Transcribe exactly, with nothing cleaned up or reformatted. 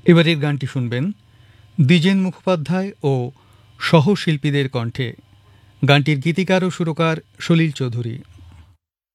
এবারের গানটি শুনবেন দ্বিজেন মুখোপাধ্যায় ও সহশিল্পীদের কণ্ঠে। গানটির গীতিকার ও সুরকার সলিল চৌধুরী।